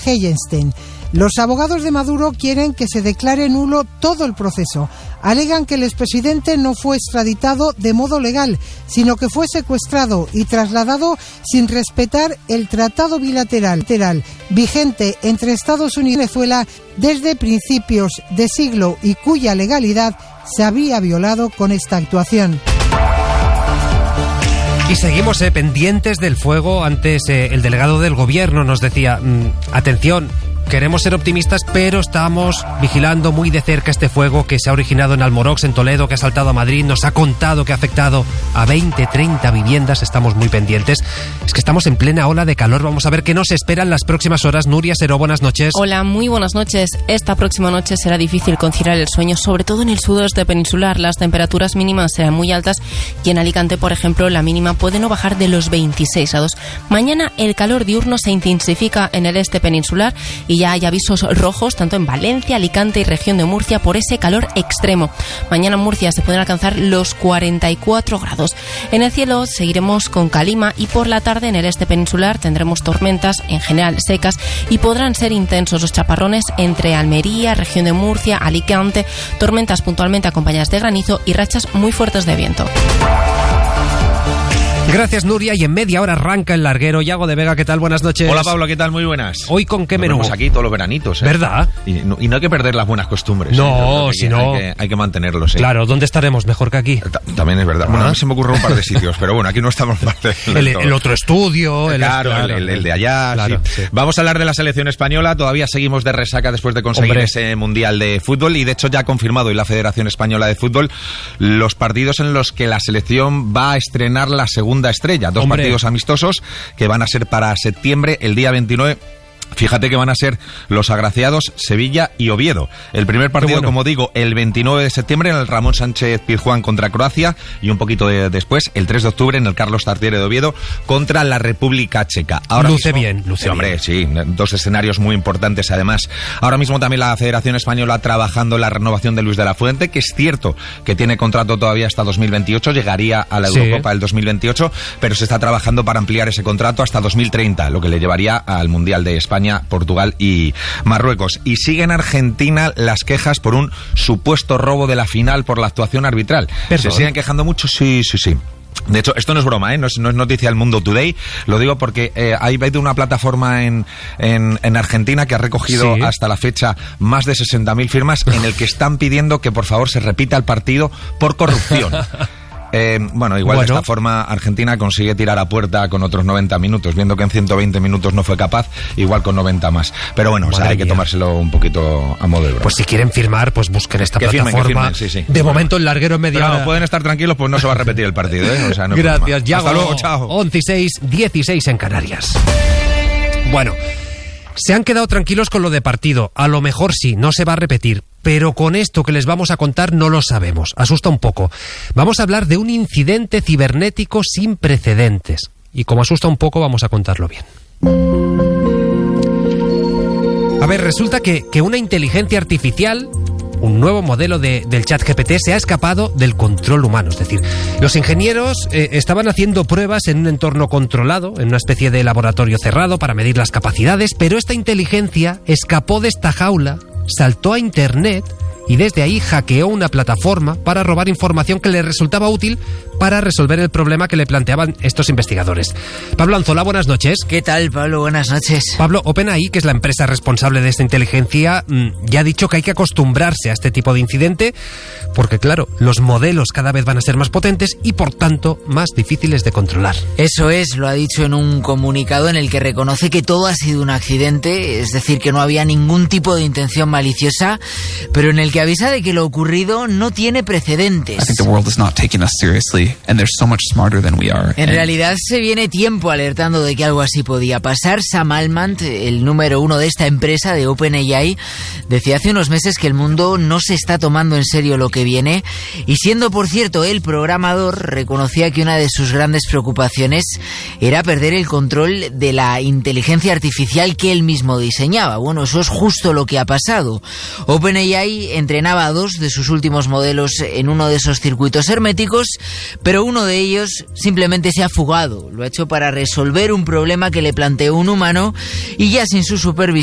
Heyenstein. Los abogados de Maduro quieren que se declare nulo todo el proceso. Alegan que el expresidente no fue extraditado de modo legal, sino que fue secuestrado y trasladado sin respetar el tratado bilateral vigente entre Estados Unidos y Venezuela desde principios de siglo y cuya legalidad se había violado con esta actuación. Y seguimos pendientes del fuego. Antes el delegado del gobierno nos decía, atención, queremos ser optimistas, pero estamos vigilando muy de cerca este fuego que se ha originado en Almorox, en Toledo, que ha saltado a Madrid. Nos ha contado que ha afectado a 20, 30 viviendas. Estamos muy pendientes. Es que estamos en plena ola de calor. Vamos a ver qué nos espera en las próximas horas. Nuria Seró, buenas noches. Hola, muy buenas noches. Esta próxima noche será difícil conciliar el sueño, sobre todo en el sudoeste peninsular. Las temperaturas mínimas serán muy altas y en Alicante, por ejemplo, la mínima puede no bajar de los 26 grados. Mañana el calor diurno se intensifica en el este peninsular y ya hay avisos rojos tanto en Valencia, Alicante y región de Murcia por ese calor extremo. Mañana en Murcia se pueden alcanzar los 44 grados. En el cielo seguiremos con calima y por la tarde en el este peninsular tendremos tormentas, en general secas, y podrán ser intensos los chaparrones entre Almería, región de Murcia, Alicante, tormentas puntualmente acompañadas de granizo y rachas muy fuertes de viento. Gracias, Nuria, y en media hora arranca el larguero. Yago de Vega, ¿qué tal? Buenas noches. Hola, Pablo, ¿qué tal? Muy buenas. ¿Hoy con qué menú? Nos vemos aquí todos los veranitos, ¿eh? ¿Verdad? Y no hay que perder las buenas costumbres. No, si no... Hay que mantenerlos, ¿eh? Claro, ¿dónde estaremos? Mejor que aquí. También es verdad. Bueno, a mí se me ocurre un par de sitios, pero bueno, aquí no estamos parte el otro estudio. El de allá, claro, sí. Vamos a hablar de la selección española. Todavía seguimos de resaca después de conseguir ese Mundial de Fútbol, y de hecho ya ha confirmado hoy la Federación Española de Fútbol los partidos en los que la selección va a estrenar la segunda estrella. Dos partidos amistosos que van a ser para septiembre, el día 29. Fíjate que van a ser los agraciados Sevilla y Oviedo. El primer partido, como digo, el 29 de septiembre en el Ramón Sánchez Pizjuán contra Croacia, y un poquito después, el 3 de octubre, en el Carlos Tartiere de Oviedo contra la República Checa. Ahora luce bien. Sí, dos escenarios muy importantes además. Ahora mismo también la Federación Española trabajando en la renovación de Luis de la Fuente, que es cierto que tiene contrato todavía hasta 2028, llegaría a la Eurocopa del 2028, pero se está trabajando para ampliar ese contrato hasta 2030, lo que le llevaría al Mundial de España, Portugal y Marruecos. Y sigue en Argentina las quejas por un supuesto robo de la final por la actuación arbitral. ¿Se siguen quejando mucho? Sí. De hecho, esto no es broma, no es noticia del Mundo Today. Lo digo porque hay una plataforma en Argentina que ha recogido hasta la fecha más de 60.000 firmas en el que están pidiendo que por favor se repita el partido por corrupción. De esta forma Argentina consigue tirar a puerta con otros 90 minutos, viendo que en 120 minutos no fue capaz, igual con 90 más. Pero bueno, hay que tomárselo un poquito a modo de broma. Pues si quieren firmar, pues busquen esta plataforma. Sí. De momento el larguero en media hora. Pueden estar tranquilos, pues no se va a repetir el partido, ¿eh? O sea, no. Gracias, Yago. Hasta luego, chao. 11:06, 16 en Canarias. Bueno, se han quedado tranquilos con lo de partido. A lo mejor sí, no se va a repetir. Pero con esto que les vamos a contar no lo sabemos. Asusta un poco. Vamos a hablar de un incidente cibernético sin precedentes. Y como asusta un poco, vamos a contarlo bien. A ver, resulta que una inteligencia artificial, un nuevo modelo del ChatGPT, se ha escapado del control humano. Es decir, los ingenieros estaban haciendo pruebas en un entorno controlado, en una especie de laboratorio cerrado para medir las capacidades, pero esta inteligencia escapó de esta jaula, saltó a Internet y desde ahí hackeó una plataforma para robar información que le resultaba útil para resolver el problema que le planteaban estos investigadores. Pablo Anzola, buenas noches. ¿Qué tal, Pablo? Buenas noches. Pablo, OpenAI, que es la empresa responsable de esta inteligencia, ya ha dicho que hay que acostumbrarse a este tipo de incidente porque, claro, los modelos cada vez van a ser más potentes y, por tanto, más difíciles de controlar. Eso es, lo ha dicho en un comunicado en el que reconoce que todo ha sido un accidente, es decir, que no había ningún tipo de intención maliciosa, pero en el que avisa de que lo ocurrido no tiene precedentes. En realidad se viene tiempo alertando de que algo así podía pasar. Sam Altman, el número uno de esta empresa de OpenAI, decía hace unos meses que el mundo no se está tomando en serio lo que viene, y siendo por cierto el programador, reconocía que una de sus grandes preocupaciones era perder el control de la inteligencia artificial que él mismo diseñaba. Bueno, eso es justo lo que ha pasado. OpenAI entrenaba a 2 de sus últimos modelos en uno de esos circuitos herméticos, pero uno de ellos simplemente se ha fugado. Lo ha hecho para resolver un problema que le planteó un humano y ya sin su supervisión